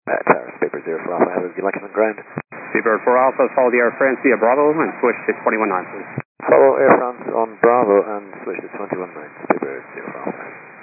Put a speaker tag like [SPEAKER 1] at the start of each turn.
[SPEAKER 1] Tower, Speedbird 0 for Alpha, would you like it on ground?
[SPEAKER 2] Speedbird 4 Alpha, follow the Air France via Bravo and switch to 21.9, please.
[SPEAKER 1] Follow Air France on Bravo and switch to 21.9, Speedbird 0 for Alpha.